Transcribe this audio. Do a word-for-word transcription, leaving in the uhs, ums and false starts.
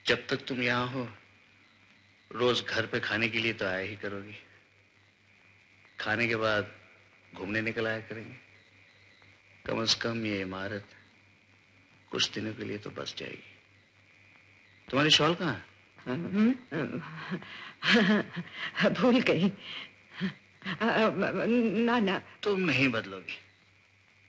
जब तक तुम यहाँ हो रोज घर पे खाने के लिए तो आया ही करोगी। खाने के बाद घूमने निकल आया करेंगे। कम से कम ये इमारत कुछ दिनों के लिए तो बस जाएगी। तुम्हारी शॉल कहाँ है? भूल गई। ना ना तुम नहीं बदलोगी।